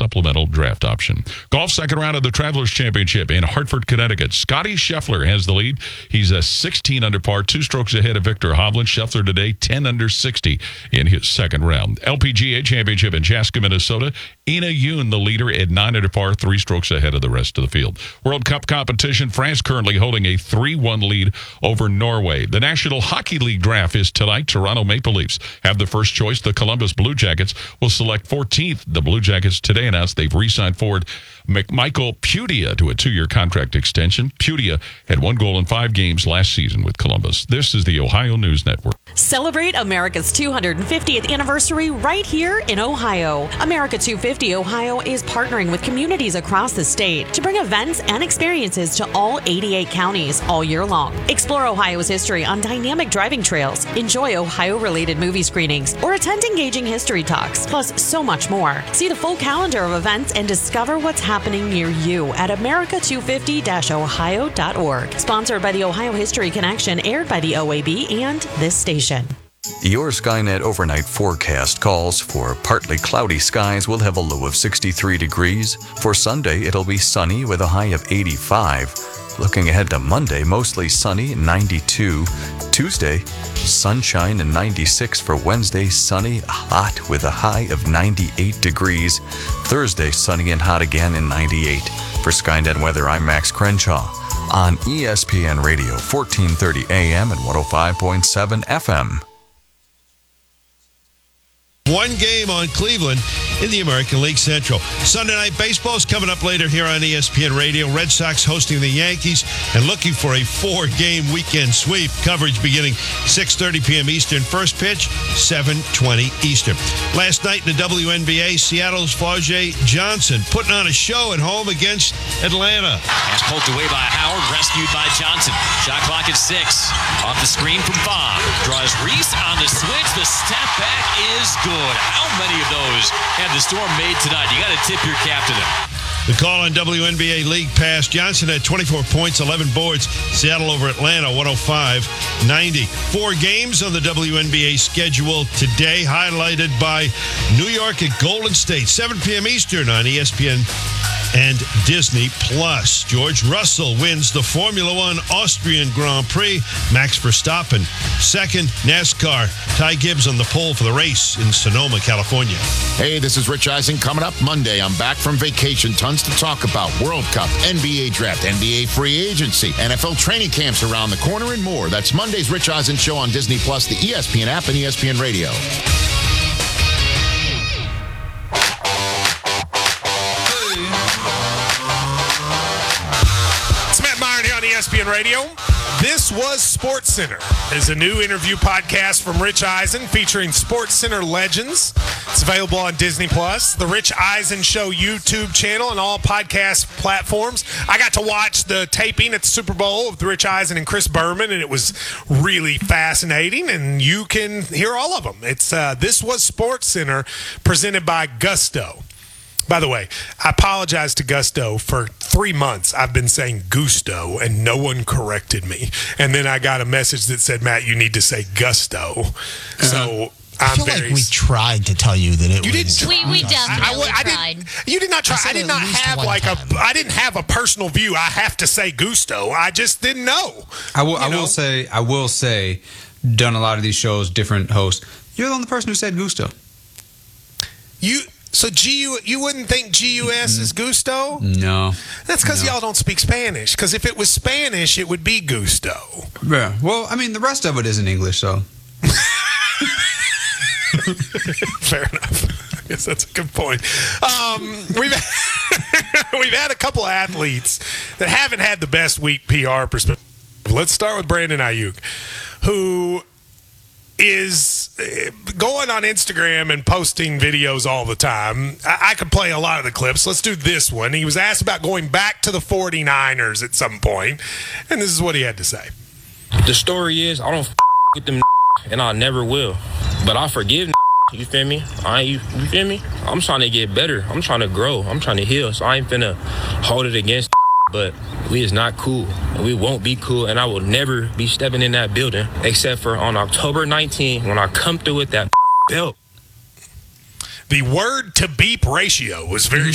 supplemental draft option. Golf second round of the Travelers Championship in Hartford, Connecticut. Scotty Scheffler has the lead. He's a 16 under par, 2 strokes ahead of Victor Hovland. Scheffler today 10 under 60 in his second round. LPGA Championship in Chaska, Minnesota. Ina Yoon, the leader, at 9 under par, 3 strokes ahead of the rest of the field. World Cup competition, France currently holding a 3-1 lead over Norway. The National Hockey League draft is tonight. Toronto Maple Leafs have the first choice. The Columbus Blue Jackets will select 14th. The Blue Jackets today announced they've re-signed forward Michael Pudia to a 2-year contract extension. Pudia had 1 goal in 5 games last season with Columbus. This is the Ohio News Network. Celebrate America's 250th anniversary right here in Ohio. America 250 Ohio is partnering with communities across the state to bring events and experiences to all 88 counties all year long. Explore Ohio's history on dynamic driving trails, enjoy Ohio-related movie screenings, or attend engaging history talks, plus so much more. See the full calendar of events and discover what's happening near you at america250-ohio.org. Sponsored by the Ohio History Connection, aired by the OAB and this station. Your Skynet overnight forecast calls for partly cloudy skies. We'll have a low of 63 degrees. For Sunday, it'll be sunny with a high of 85. Looking ahead to Monday, mostly sunny, 92. Tuesday, sunshine and 96. For Wednesday, sunny, hot with a high of 98 degrees. Thursday, sunny and hot again in 98. For Skynet Weather, I'm Max Crenshaw on ESPN Radio, 1430 AM and 105.7 FM. One game on Cleveland in the American League Central. Sunday Night Baseball is coming up later here on ESPN Radio. Red Sox hosting the Yankees and looking for a 4-game weekend sweep. Coverage beginning 6:30 p.m. Eastern. First pitch, 7:20 Eastern. Last night in the WNBA, Seattle's Flau'jae Johnson putting on a show at home against Atlanta. Pass poked away by Howard, rescued by Johnson. Shot clock at 6. Off the screen from Bob. Draws Reese on the switch. The step back is good. How many of those have the Storm made tonight? You got to tip your cap to them. The call on WNBA League Pass. Johnson had 24 points, 11 boards. Seattle over Atlanta, 105-90. 4 games on the WNBA schedule today, highlighted by New York at Golden State, 7 p.m. Eastern on ESPN and Disney+. George Russell wins the Formula One Austrian Grand Prix. Max Verstappen second. NASCAR, Ty Gibbs on the pole for the race in Sonoma, California. Hey, this is Rich Eisen. Coming up Monday, I'm back from vacation. Tons to talk about. World Cup, NBA Draft, NBA Free Agency, NFL training camps around the corner, and more. That's Monday's Rich Eisen Show on Disney+, the ESPN app, and ESPN Radio. ESPN Radio. This was SportsCenter. It's a new interview podcast from Rich Eisen featuring SportsCenter legends. It's available on Disney+, the Rich Eisen Show YouTube channel, and all podcast platforms. I got to watch the taping at the Super Bowl with Rich Eisen and Chris Berman, and it was really fascinating, and you can hear all of them. It's This was SportsCenter, presented by Gusto. By the way, I apologize to Gusto. For 3 months, I've been saying Gusto, and no one corrected me. And then I got a message that said, Matt, you need to say Gusto. So I feel like we tried to tell you that it was. We definitely tried. You did not try. I did not have I didn't have a personal view. I have to say Gusto. I just didn't know. I will say, done a lot of these shows, different hosts. You're the only person who said Gusto. So you wouldn't think GUS is Gusto? No. That's because y'all don't speak Spanish. Because if it was Spanish, it would be Gusto. Yeah. Well, I mean, the rest of it is in English, so. Fair enough. I guess that's a good point. We've had a couple of athletes that haven't had the best week PR perspective. Let's start with Brandon Ayuk, who is going on Instagram and posting videos all the time. I could play a lot of the clips. Let's do this one. He was asked about going back to the 49ers at some point, and this is what he had to say. The story is, I don't with them and I never will. But I forgive you feel me? You feel me? I'm trying to get better. I'm trying to grow. I'm trying to heal. So I ain't finna hold it against but we is not cool. And we won't be cool, and I will never be stepping in that building except for on October 19th when I come through with that belt. The word to beep ratio was very